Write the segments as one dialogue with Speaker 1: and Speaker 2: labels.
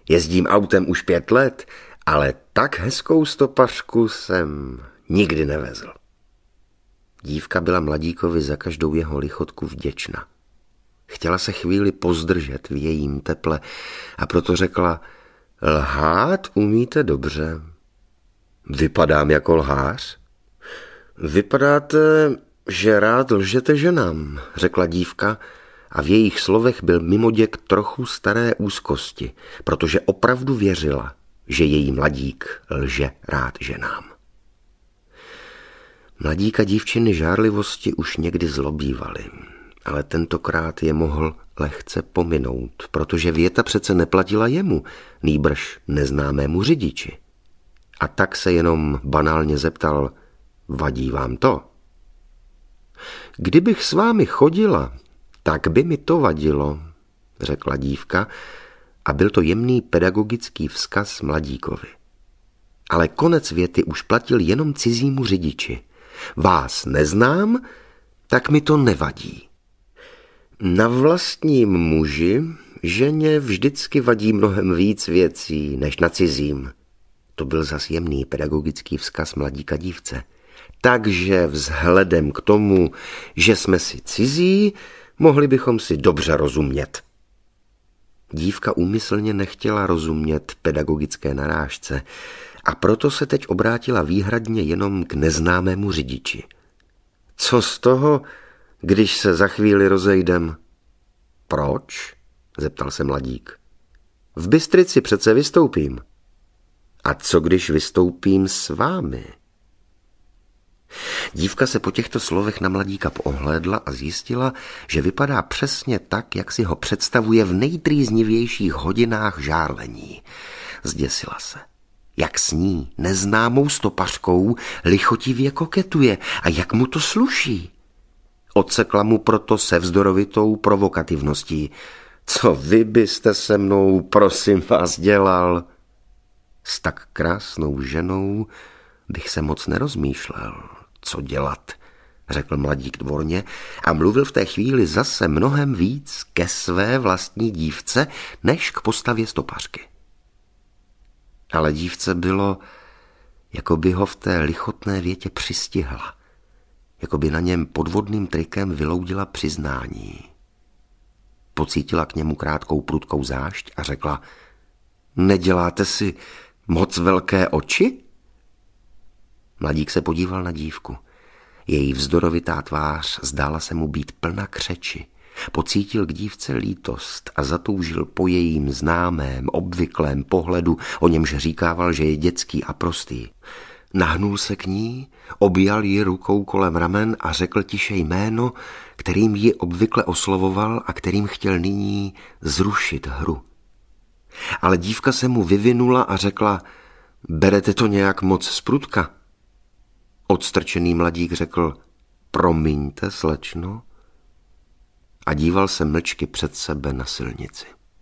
Speaker 1: Jezdím autem už 5 let, ale tak hezkou stopařku jsem nikdy nevezl. Dívka byla mladíkovi za každou jeho lichotku vděčná. Chtěla se chvíli pozdržet v jejím teple a proto řekla: lhát umíte dobře. Vypadám jako lhář? Vypadáte, že rád lžete ženám, řekla dívka, a v jejich slovech byl mimoděk trochu staré úzkosti, protože opravdu věřila, že její mladík lže rád ženám. Mladíka dívčiny žárlivosti už někdy zlobívali, ale tentokrát je mohl lehce pominout, protože věta přece neplatila jemu, nýbrž neznámému řidiči. A tak se jenom banálně zeptal: vadí vám to? Kdybych s vámi chodila, tak by mi to vadilo, řekla dívka, a byl to jemný pedagogický vzkaz mladíkovi. Ale konec věty už platil jenom cizímu řidiči. Vás neznám, tak mi to nevadí. Na vlastním muži ženě vždycky vadí mnohem víc věcí než na cizím. To byl zas jemný pedagogický vzkaz mladíka dívce. Takže vzhledem k tomu, že jsme si cizí, mohli bychom si dobře rozumět. Dívka úmyslně nechtěla rozumět pedagogické narážce a proto se teď obrátila výhradně jenom k neznámému řidiči. Co z toho, když se za chvíli rozejdem? Proč? Zeptal se mladík. V Bystrici přece vystoupím. A co když vystoupím s vámi? Dívka se po těchto slovech na mladíka poohlédla a zjistila, že vypadá přesně tak, jak si ho představuje v nejtrýznivějších hodinách žárlení. Zděsila se. Jak s ní, neznámou stopařkou, lichotivě koketuje a jak mu to sluší. Odsekla mu proto se vzdorovitou provokativností. Co vy byste se mnou, prosím vás, dělal? S tak krásnou ženou bych se moc nerozmýšlel, co dělat, řekl mladík dvorně a mluvil v té chvíli zase mnohem víc ke své vlastní dívce, než k postavě stopařky. Ale dívce bylo, jako by ho v té lichotné větě přistihla, jako by na něm podvodným trikem vyloudila přiznání. Pocítila k němu krátkou prudkou zášť a řekla: neděláte si moc velké oči? Mladík se podíval na dívku. Její vzdorovitá tvář zdála se mu být plna křeči. Pocítil k dívce lítost a zatoužil po jejím známém, obvyklém pohledu, o němž říkával, že je dětský a prostý. Nahnul se k ní, objal ji rukou kolem ramen a řekl tiše jméno, kterým ji obvykle oslovoval a kterým chtěl nyní zrušit hru. Ale dívka se mu vyvinula a řekla: berete to nějak moc zprudka? Odstrčený mladík řekl: promiňte, slečno, a díval se mlčky před sebe na silnici.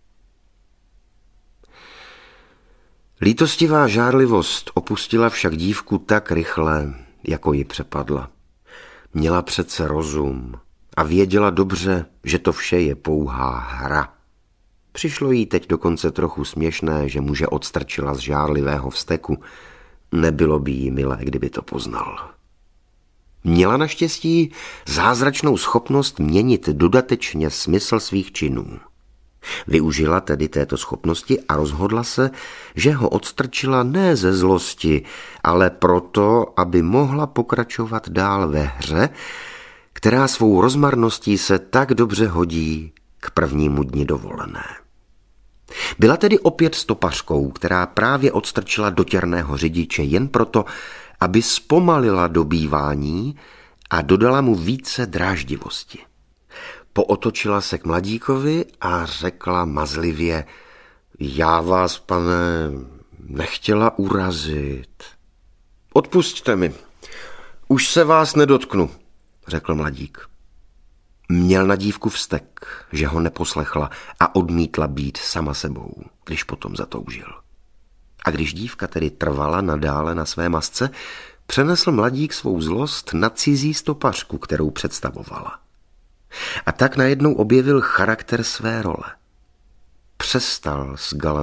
Speaker 1: Lítostivá žárlivost opustila však dívku tak rychle, jako ji přepadla. Měla přece rozum a věděla dobře, že to vše je pouhá hra. Přišlo jí teď dokonce trochu směšné, že muže odstrčila z žárlivého vzteku. Nebylo by jí milé, kdyby to poznal. Měla naštěstí zázračnou schopnost měnit dodatečně smysl svých činů. Využila tedy této schopnosti a rozhodla se, že ho odstrčila ne ze zlosti, ale proto, aby mohla pokračovat dál ve hře, která svou rozmarností se tak dobře hodí k prvnímu dni dovolené. Byla tedy opět stopařkou, která právě odstrčila dotěrného řidiče jen proto, aby zpomalila dobývání a dodala mu více dráždivosti. Pootočila se k mladíkovi a řekla mazlivě: já vás, pane, nechtěla urazit. Odpusťte mi, už se vás nedotknu, řekl mladík. Měl na dívku vztek, že ho neposlechla a odmítla být sama sebou, když potom zatoužil. A když dívka tedy trvala nadále na své masce, přenesl mladík svou zlost na cizí stopařku, kterou představovala. A tak najednou objevil charakter své role. Přestal s